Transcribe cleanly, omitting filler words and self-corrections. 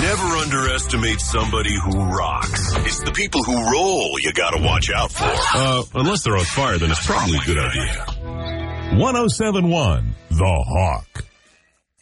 Never underestimate somebody who rocks. It's the people who roll you gotta watch out for. Unless they're on fire, then it's probably a good idea. 107.1 The Hawk.